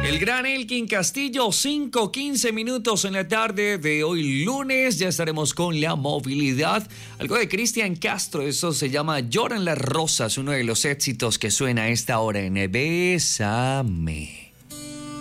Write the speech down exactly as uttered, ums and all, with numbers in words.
El gran Elkin Castillo, cinco quince minutos en la tarde de hoy lunes. Ya estaremos con la movilidad. Algo de Cristian Castro, eso se llama Lloran las rosas, uno de los éxitos que suena a esta hora en Bésame.